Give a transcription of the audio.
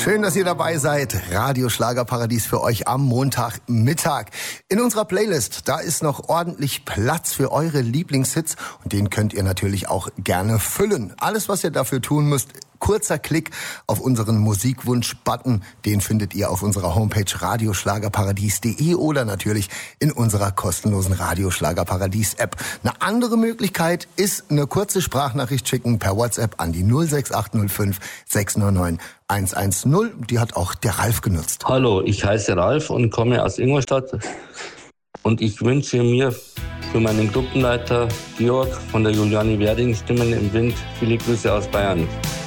Schön, dass ihr dabei seid. Radio Schlagerparadies für euch am Montagmittag. In unserer Playlist, da ist noch ordentlich Platz für eure Lieblingshits und den könnt ihr natürlich auch gerne füllen. Alles, was ihr dafür tun müsst, kurzer Klick auf unseren Musikwunsch-Button. Den findet ihr auf unserer Homepage radioschlagerparadies.de oder natürlich in unserer kostenlosen Radioschlagerparadies-App. Eine andere Möglichkeit ist eine kurze Sprachnachricht schicken per WhatsApp an die 06805 699 110. Die hat auch der Ralf genutzt. Hallo, ich heiße Ralf und komme aus Ingolstadt. Und ich wünsche mir für meinen Gruppenleiter Georg von der Juliane Werding Stimmen im Wind viele Grüße aus Bayern.